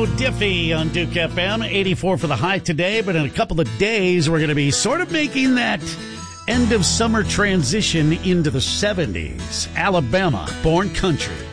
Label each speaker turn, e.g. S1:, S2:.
S1: Diffie on Duke FM. 84 for the high today, but in a couple of days, we're going to be sort of making that end of summer transition into the 70s. Alabama, Born Country.